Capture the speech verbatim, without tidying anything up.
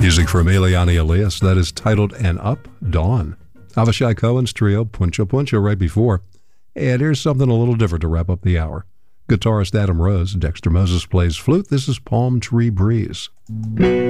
Music from Eliane Elias, that is titled And Up Dawn. Avishai Cohen's trio, Puncha Puncha, right before. And here's something a little different to wrap up the hour. Guitarist Adam Rose, Dexter Moses plays flute. This is Palm Tree Breeze.